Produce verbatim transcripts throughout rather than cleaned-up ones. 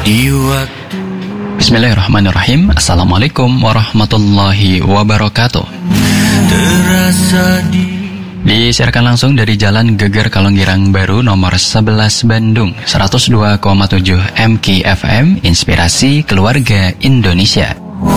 Bismillahirrahmanirrahim. Assalamualaikum warahmatullahi wabarakatuh. Disiarkan langsung dari Jalan Geger Kalonggirang Baru nomor sebelas Bandung, seratus dua koma tujuh M K F M, Inspirasi Keluarga Indonesia.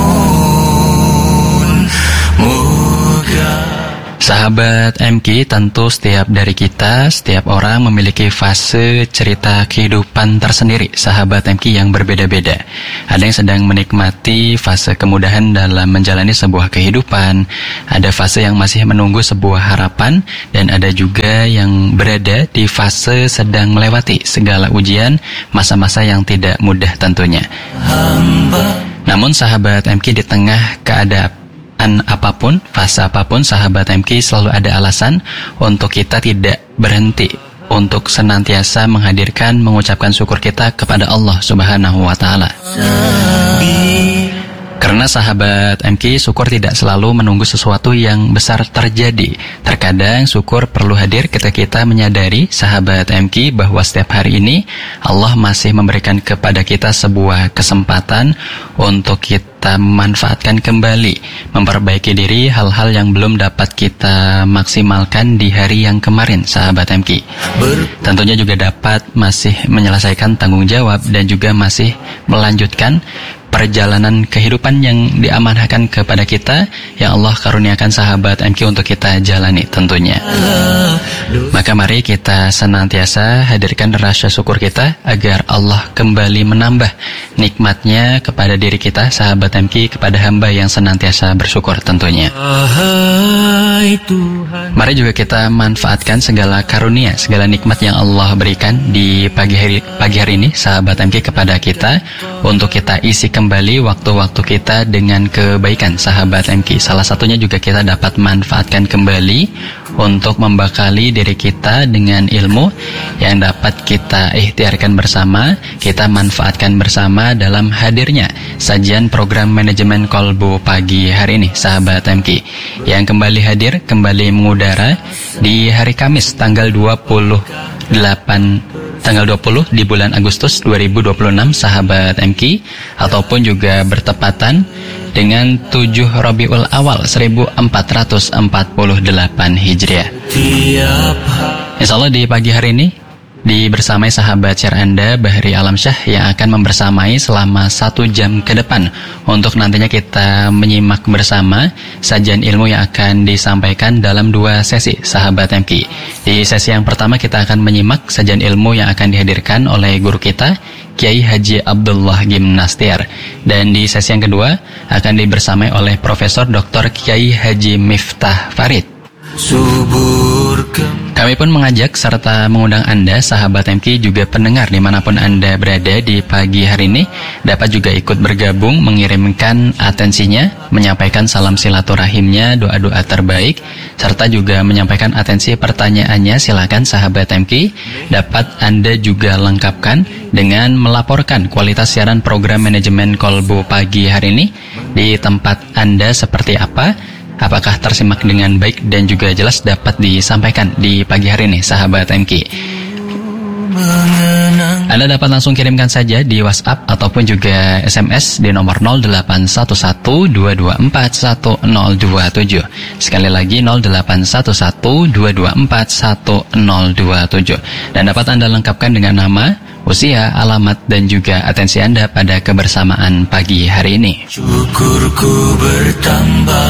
Sahabat M K, tentu setiap dari kita, setiap orang memiliki fase cerita kehidupan tersendiri, sahabat M K, yang berbeda-beda. Ada yang sedang menikmati fase kemudahan dalam menjalani sebuah kehidupan, ada fase yang masih menunggu sebuah harapan, dan ada juga yang berada di fase sedang melewati segala ujian, masa-masa yang tidak mudah tentunya. Namun sahabat M K, di tengah keadaan apapun, fase apapun, sahabat M K, selalu ada alasan untuk kita tidak berhenti untuk senantiasa menghadirkan, mengucapkan syukur kita kepada Allah Subhanahu wa Ta'ala. Karena sahabat M K, syukur tidak selalu menunggu sesuatu yang besar terjadi. Terkadang syukur perlu hadir ketika kita menyadari, sahabat M K, bahwa setiap hari ini Allah masih memberikan kepada kita sebuah kesempatan untuk kita memanfaatkan kembali, memperbaiki diri hal-hal yang belum dapat kita maksimalkan di hari yang kemarin, sahabat M K. Tentunya juga dapat masih menyelesaikan tanggung jawab dan juga masih melanjutkan perjalanan kehidupan yang diamanahkan kepada kita, yang Allah karuniakan sahabat M K untuk kita jalani tentunya. Maka mari kita senantiasa hadirkan rasa syukur kita agar Allah kembali menambah nikmatnya kepada diri kita, sahabat M K, kepada hamba yang senantiasa bersyukur tentunya. Mari juga kita manfaatkan segala karunia, segala nikmat yang Allah berikan di pagi hari, pagi hari ini, sahabat M K, kepada kita, untuk kita isi kembali waktu-waktu kita dengan kebaikan, sahabat M K. Salah satunya juga kita dapat manfaatkan kembali untuk membekali diri kita dengan ilmu yang dapat kita ikhtiarkan bersama, kita manfaatkan bersama dalam hadirnya sajian program manajemen Kolbu pagi hari ini, sahabat M K, yang kembali hadir, kembali mengudara di hari Kamis tanggal dua puluh delapan tanggal dua puluh di bulan Agustus dua ribu dua puluh enam, sahabat M K, ataupun juga bertepatan dengan tujuh Rabiul Awal seribu empat ratus empat puluh delapan Hijriah. Insyaallah di pagi hari ini di bersamai sahabat share Anda, Bahri Alamsyah, yang akan membersamai selama satu jam ke depan untuk nantinya kita menyimak bersama sajian ilmu yang akan disampaikan dalam dua sesi, sahabat M K. Di sesi yang pertama kita akan menyimak sajian ilmu yang akan dihadirkan oleh guru kita, Kiai Haji Abdullah Gimnastiar, dan di sesi yang kedua akan dibersamai oleh Profesor Doktor Kiai Haji Miftah Farid. Kami pun mengajak serta mengundang Anda, sahabat M K, juga pendengar dimanapun Anda berada di pagi hari ini, dapat juga ikut bergabung, mengirimkan atensinya, menyampaikan salam silaturahimnya, doa-doa terbaik, serta juga menyampaikan atensi pertanyaannya. Silakan sahabat M K, dapat Anda juga lengkapkan dengan melaporkan kualitas siaran program manajemen Kolbu pagi hari ini di tempat Anda seperti apa, apakah tersimak dengan baik dan juga jelas, dapat disampaikan di pagi hari ini, sahabat M K. Anda dapat langsung kirimkan saja di WhatsApp ataupun juga S M S di nomor nol delapan satu satu dua dua empat satu nol dua tujuh. Sekali lagi nol delapan satu satu dua dua empat satu nol dua tujuh. Dan dapat Anda lengkapkan dengan nama, usia, alamat, dan juga atensi Anda pada kebersamaan pagi hari ini. Syukurku bertambah,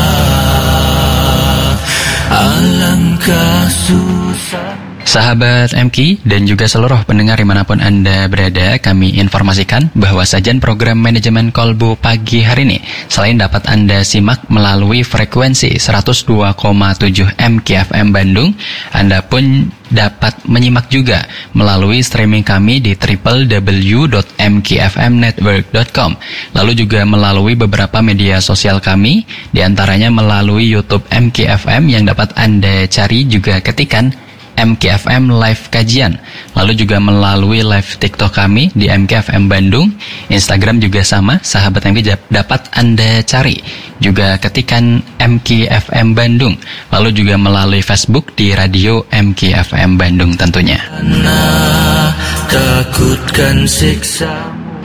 alangkah susah. Sahabat M K dan juga seluruh pendengar dimanapun Anda berada, kami informasikan bahwa sajian program manajemen Kolbu pagi hari ini selain dapat Anda simak melalui frekuensi seratus dua koma tujuh M K F M Bandung, Anda pun dapat menyimak juga melalui streaming kami di w w w dot m k f m network dot com, lalu juga melalui beberapa media sosial kami, diantaranya melalui YouTube M K F M yang dapat Anda cari juga ketikan M K F M Live Kajian, lalu juga melalui live TikTok kami di M K F M Bandung, Instagram juga sama, sahabat M K dapat Anda cari juga ketikan M K F M Bandung, lalu juga melalui Facebook di Radio M K F M Bandung tentunya. Takutkan siksa.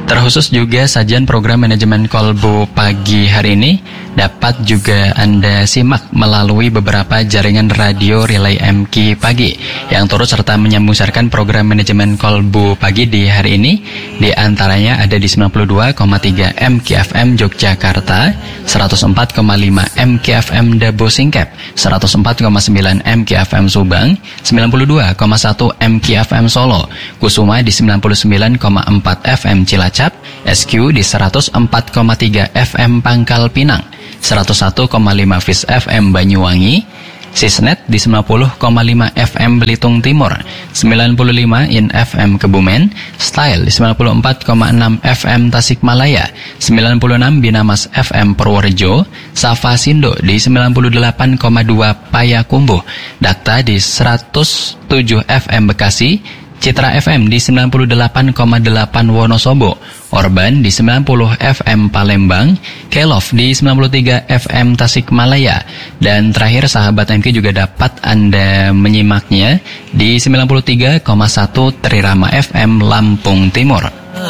Terkhusus juga sajian program manajemen Kolbu pagi hari ini dapat juga Anda simak melalui beberapa jaringan radio Relay M K Pagi yang turut serta menyambung siarkan program manajemen Kolbu pagi di hari ini. Di antaranya ada di sembilan puluh dua koma tiga M K F M Yogyakarta, seratus empat koma lima M K F M Dabo Singkep, seratus empat koma sembilan M K F M Subang, sembilan puluh dua koma satu M K F M Solo, Kusuma di sembilan puluh sembilan koma empat F M Cilacap, S Q di seratus empat koma tiga F M Pangkal Pinang, seratus satu koma lima Fis F M Banyuwangi, Sisnet di sembilan puluh koma lima F M Belitung Timur, sembilan puluh lima In F M Kebumen, Style di sembilan puluh empat koma enam F M Tasikmalaya, sembilan puluh enam Binamas F M Purworejo, Safa Sindo di sembilan puluh delapan koma dua Payakumbuh, Dakta di seratus tujuh F M Bekasi, Citra F M di sembilan puluh delapan koma delapan Wonosobo, Orban di sembilan puluh F M Palembang, Kelov di sembilan puluh tiga F M Tasikmalaya, dan terakhir sahabat M K juga dapat Anda menyimaknya di sembilan puluh tiga koma satu Trirama F M Lampung Timur.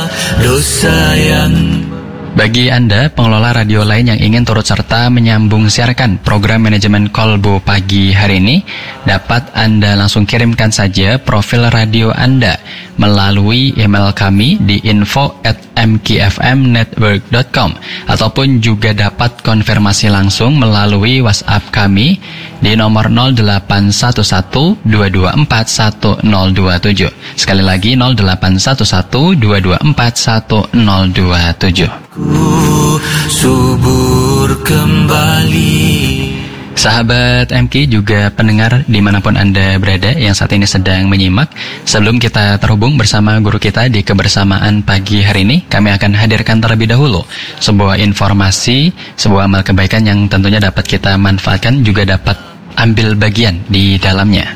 Dosa yang Bagi Anda, pengelola radio lain yang ingin turut serta menyambung siarkan program manajemen Kolbu pagi hari ini, dapat Anda langsung kirimkan saja profil radio Anda melalui email kami di info at m k f m network dot com ataupun juga dapat konfirmasi langsung melalui WhatsApp kami di nomor nol delapan satu satu dua dua empat satu nol dua tujuh. Sekali lagi nol delapan satu satu dua dua empat satu nol dua tujuh. Ku subur kembali. Sahabat M K juga pendengar dimanapun Anda berada yang saat ini sedang menyimak, sebelum kita terhubung bersama guru kita di kebersamaan pagi hari ini, kami akan hadirkan terlebih dahulu sebuah informasi, sebuah amal kebaikan yang tentunya dapat kita manfaatkan, juga dapat ambil bagian di dalamnya.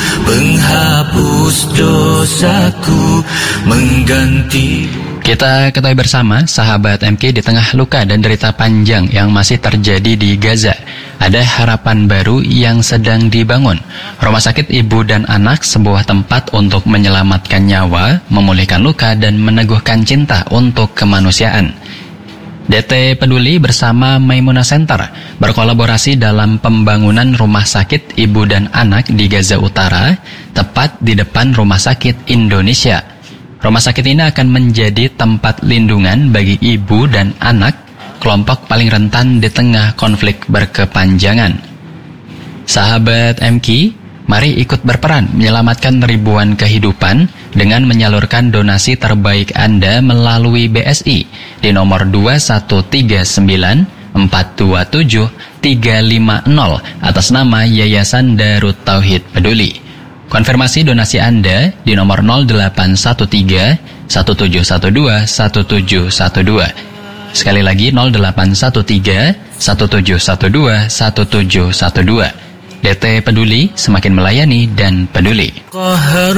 Penghapus dosaku, mengganti. Kita ketahui bersama, sahabat M K, di tengah luka dan derita panjang yang masih terjadi di Gaza, ada harapan baru yang sedang dibangun. Rumah sakit ibu dan anak, sebuah tempat untuk menyelamatkan nyawa, memulihkan luka, dan meneguhkan cinta untuk kemanusiaan. D T Peduli bersama Maimuna Center berkolaborasi dalam pembangunan rumah sakit ibu dan anak di Gaza Utara, tepat di depan Rumah Sakit Indonesia. Rumah sakit ini akan menjadi tempat lindungan bagi ibu dan anak, kelompok paling rentan di tengah konflik berkepanjangan. Sahabat M K, mari ikut berperan menyelamatkan ribuan kehidupan dengan menyalurkan donasi terbaik Anda melalui B S I di nomor dua satu tiga sembilan empat dua tujuh tiga lima nol atas nama Yayasan Darut Tauhid Peduli. Konfirmasi donasi Anda di nomor nol delapan satu tiga satu tujuh satu dua satu tujuh satu dua. Sekali lagi nol delapan satu tiga satu tujuh satu dua satu tujuh satu dua. D T Peduli, semakin melayani dan peduli.